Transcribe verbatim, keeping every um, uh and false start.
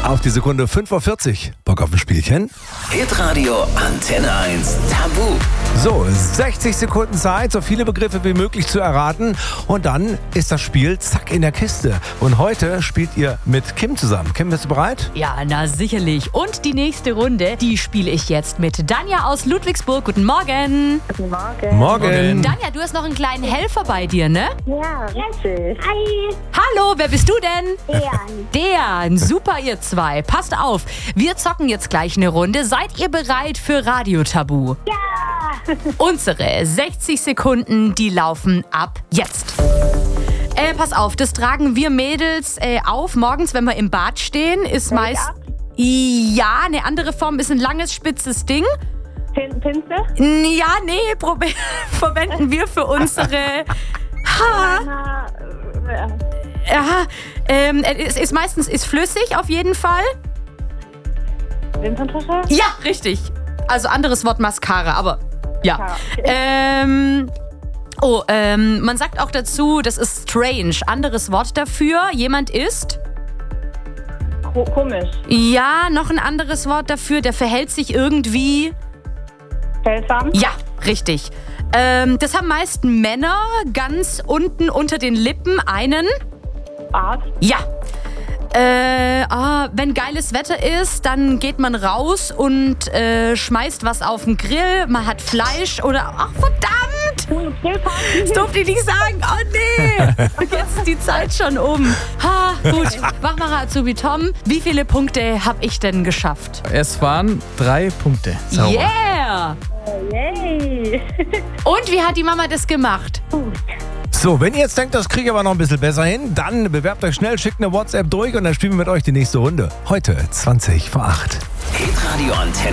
Auf die Sekunde fünf Uhr vierzig. Bock auf ein Spielchen? Hitradio Antenne eins Tabu. So, sechzig Sekunden Zeit, so viele Begriffe wie möglich zu erraten. Und dann ist das Spiel zack in der Kiste. Und heute spielt ihr mit Kim zusammen. Kim, bist du bereit? Ja, na sicherlich. Und die nächste Runde, die spiele ich jetzt mit Danja aus Ludwigsburg. Guten Morgen. Guten Morgen. Morgen. Danja, du hast noch einen kleinen Helfer bei dir, ne? Ja, richtig. Hi, Hallo, wer bist du denn? Dejan. Dejan, super ihr zwei. Passt auf, wir zocken jetzt gleich eine Runde. Seid ihr bereit für Radiotabu? Ja. Unsere sechzig Sekunden, die laufen ab jetzt. Äh, pass auf, das tragen wir Mädels äh, auf morgens, wenn wir im Bad stehen. Ist meist... Ja, eine andere Form ist ein langes, spitzes Ding. Pin Pinsel? Ja, nee, prob- verwenden wir für unsere... Ha, Na, äh, ja, ähm, es ist meistens ist flüssig auf jeden Fall. Wimperntusche? Ja, richtig. Also anderes Wort Mascara, aber ja. Mascara, okay. Ähm, oh, ähm, man sagt auch dazu, das ist strange. Anderes Wort dafür. Jemand ist... Ko komisch. Ja, noch ein anderes Wort dafür. Der verhält sich irgendwie... Seltsam? Ja, richtig. Ähm, das haben meist Männer ganz unten unter den Lippen einen... Art? Ja. Äh, ah, wenn geiles Wetter ist, dann geht man raus und äh, schmeißt was auf den Grill. Man hat Fleisch oder... Ach, verdammt! Das durfte ich nicht sagen. Oh, nee. Jetzt ist die Zeit schon um. Ha, gut. Machmacher Azubi Tom, wie viele Punkte habe ich denn geschafft? Es waren drei Punkte. Sauber. Yeah! Yay! Und wie hat die Mama das gemacht? So, wenn ihr jetzt denkt, das kriege ich aber noch ein bisschen besser hin, dann bewerbt euch schnell, schickt eine WhatsApp durch und dann spielen wir mit euch die nächste Runde. Heute zwanzig vor acht. Hitradio Antenne